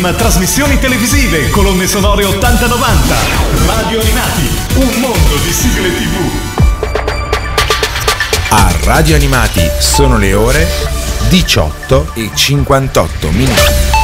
film, trasmissioni televisive, colonne sonore 80-90. Radio Animati, un mondo di sigle TV. A Radio Animati sono le ore 18:58 minuti.